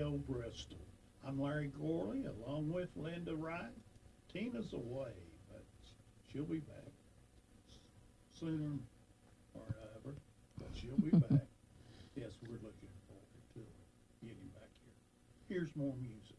Radio Bristol. I'm Larry Gorley, along with Linda Wright. Tina's away, but she'll be back sooner or ever, but she'll be back. Yes, we're looking forward to getting back here. Here's more music.